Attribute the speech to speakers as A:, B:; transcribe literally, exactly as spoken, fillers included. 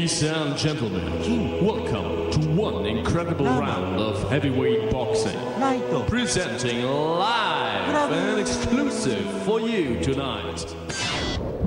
A: Ladies and gentlemen, welcome to one incredible round of heavyweight boxing. Presenting live and exclusive for you tonight.